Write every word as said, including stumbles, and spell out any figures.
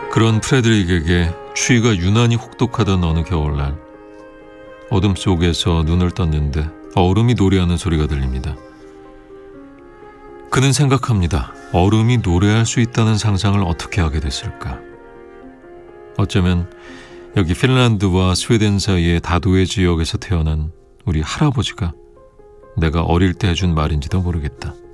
그런 프레드릭에게 추위가 유난히 혹독하던 어느 겨울날, 어둠 속에서 눈을 떴는데 얼음이 노래하는 소리가 들립니다. 그는 생각합니다. 얼음이 노래할 수 있다는 상상을 어떻게 하게 됐을까? 어쩌면 여기 핀란드와 스웨덴 사이의 다도해 지역에서 태어난 우리 할아버지가 내가 어릴 때 해준 말인지도 모르겠다.